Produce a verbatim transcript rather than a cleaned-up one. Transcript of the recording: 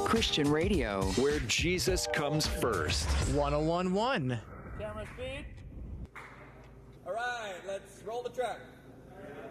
Christian radio, where Jesus comes first. one oh one point one. Camera speed. All right, let's roll the track.